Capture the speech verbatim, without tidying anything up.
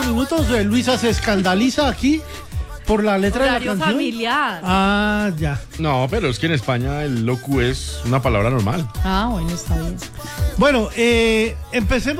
minutos, eh, Luisa se escandaliza aquí por la letra Horario de la canción. familiar. Ah, ya. No, pero es que en España el locu es una palabra normal. Ah, bueno, está bien. Bueno, eh, empecemos.